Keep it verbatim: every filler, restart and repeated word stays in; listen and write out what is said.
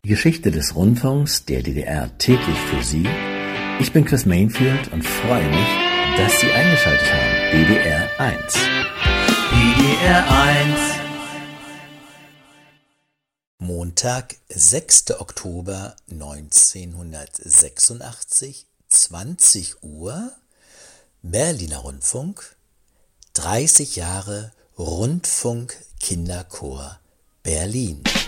Die Geschichte des Rundfunks der D D R täglich für Sie. Ich bin Chris Mainfield und freue mich, dass Sie eingeschaltet haben. D D R eins. D D R eins. Montag, sechster Oktober neunzehnhundertsechsundachtzig, zwanzig Uhr, Berliner Rundfunk, dreißig Jahre Rundfunk Kinderchor Berlin.